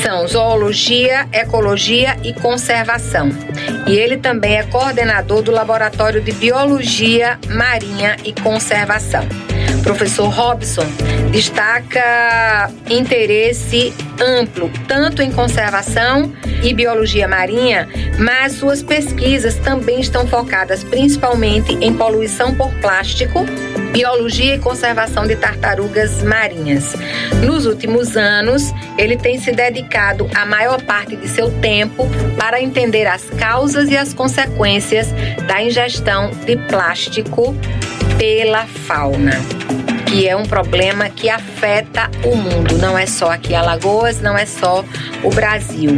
são Zoologia, Ecologia e Conservação. E ele também é coordenador do Laboratório de Biologia Marinha e Conservação. Professor Robson destaca interesse amplo, tanto em conservação e biologia marinha, mas suas pesquisas também estão focadas principalmente em poluição por plástico, biologia e conservação de tartarugas marinhas. Nos últimos anos, ele tem se dedicado a maior parte de seu tempo para entender as causas e as consequências da ingestão de plástico pela fauna, que é um problema que afeta o mundo, não é só aqui Alagoas, não é só o Brasil.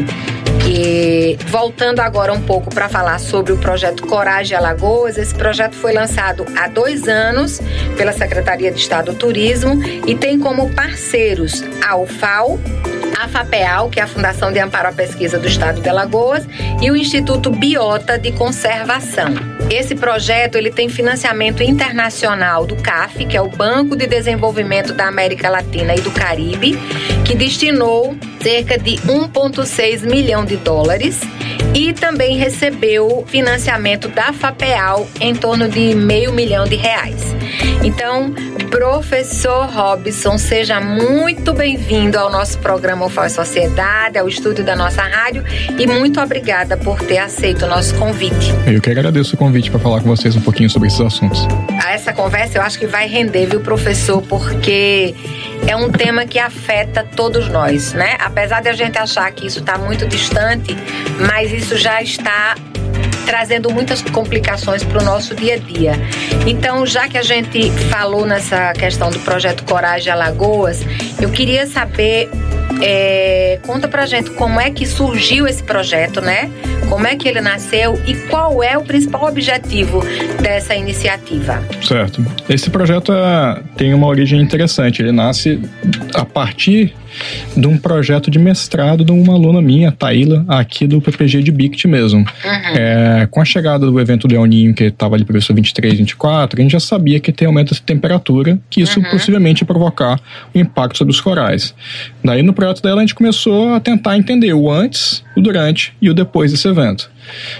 E voltando agora um pouco para falar sobre o projeto Coragem Alagoas, esse projeto foi lançado há 2 anos pela Secretaria de Estado do Turismo e tem como parceiros a UFAL, a FAPEAL, que é a Fundação de Amparo à Pesquisa do Estado de Alagoas, e o Instituto Biota de Conservação. Esse projeto ele tem financiamento internacional do CAF, que é o Banco de Desenvolvimento da América Latina e do Caribe, que destinou cerca de 1,6 milhão de dólares e também recebeu financiamento da FAPEAL em torno de R$500 milhão. Então, professor Robson, seja muito bem-vindo ao nosso programa UFAL e Sociedade, ao estúdio da nossa rádio, e muito obrigada por ter aceito o nosso convite. Eu que agradeço o convite para falar com vocês um pouquinho sobre esses assuntos. Essa conversa eu acho que vai render, viu, professor, porque é um tema que afeta todos nós, né? Apesar de a gente achar que isso está muito distante, mas isso já está trazendo muitas complicações para o nosso dia a dia. Então, já que a gente falou nessa questão do projeto Coragem Alagoas, eu queria saber, conta pra gente como é que surgiu esse projeto, né? Como é que ele nasceu e qual é o principal objetivo dessa iniciativa? Certo. Esse projeto tem uma origem interessante. Ele nasce a partir de um projeto de mestrado de uma aluna minha, Taíla, aqui do PPG de Bict mesmo. Com a chegada do evento do El Niño, que estava ali previsto 23, 24, a gente já sabia que tem aumento de temperatura, que isso possivelmente ia provocar um impacto sobre os corais. Daí no projeto dela a gente começou a tentar entender o antes, o durante e o depois desse evento.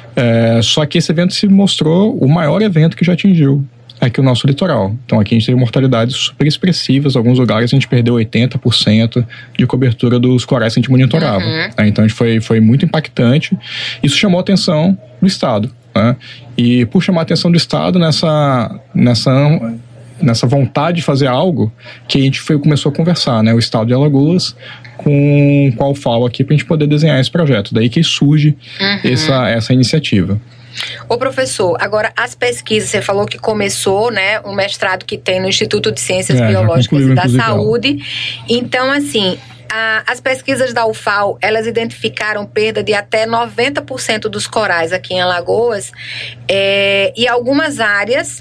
Só que esse evento se mostrou o maior evento que já atingiu aqui o nosso litoral. Então aqui a gente teve mortalidades super expressivas, em alguns lugares a gente perdeu 80% de cobertura dos corais que a gente monitorava. Então a gente foi muito impactante. Isso chamou a atenção do Estado, né? E por chamar a atenção do Estado nessa vontade de fazer algo, que a gente começou a conversar, né? O Estado de Alagoas com a UFAL aqui para a gente poder desenhar esse projeto. Daí que surge essa iniciativa. Ô professor, agora as pesquisas, você falou que começou, né, um mestrado que tem no Instituto de Ciências Biológicas e da Saúde. Então, assim, as pesquisas da UFAL, elas identificaram perda de até 90% dos corais aqui em Alagoas, e algumas áreas,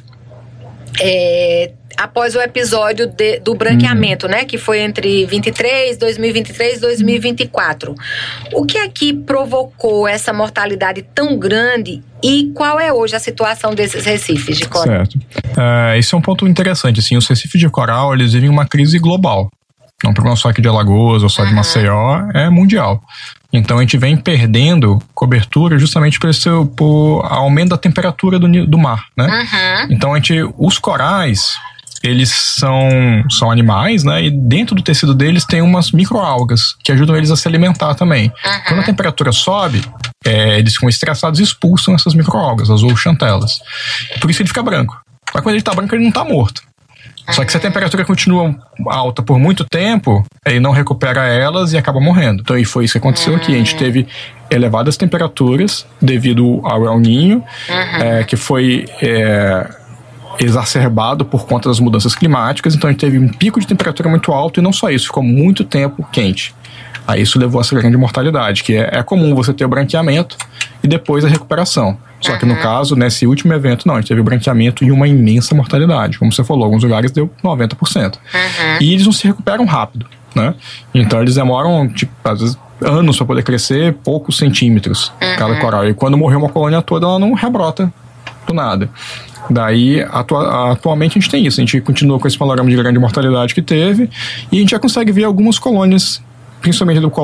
após o episódio do branqueamento, né, que foi entre 2023 e 2024. O que aqui provocou essa mortalidade tão grande e qual é hoje a situação desses recifes de coral? Certo. Esse é um ponto interessante. Assim, os recifes de coral, eles vivem uma crise global. Não é um problema só aqui de Alagoas ou só de Maceió, é mundial. Então a gente vem perdendo cobertura justamente por aumento da temperatura do mar, né? Então os corais, eles são animais, né? E dentro do tecido deles tem umas microalgas que ajudam eles a se alimentar também. Quando a temperatura sobe, eles ficam estressados e expulsam essas microalgas, as zooxantelas. Por isso ele fica branco. Mas quando ele tá branco, ele não tá morto. Só que se a temperatura continua alta por muito tempo, ele não recupera elas e acaba morrendo. Então, e foi isso que aconteceu aqui. A gente teve elevadas temperaturas devido ao El Niño, que foi exacerbado por conta das mudanças climáticas. Então, a gente teve um pico de temperatura muito alto e não só isso, ficou muito tempo quente. Aí isso levou a essa grande mortalidade, que é comum você ter o branqueamento e depois a recuperação. Só que no caso, nesse último evento, não, a gente teve o branqueamento e uma imensa mortalidade. Como você falou, alguns lugares deu 90%. E eles não se recuperam rápido, né? Então eles demoram, às vezes, anos para poder crescer, poucos centímetros cada coral. E quando morreu uma colônia toda, ela não rebrota do nada. Daí, atualmente a gente tem isso. A gente continua com esse panorama de grande mortalidade que teve e a gente já consegue ver algumas colônias, principalmente do